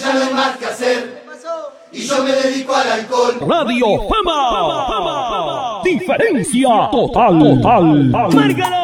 ya no hay más que hacer. Y yo me dedico al alcohol. Radio Fama. Diferencia total. Márgalo.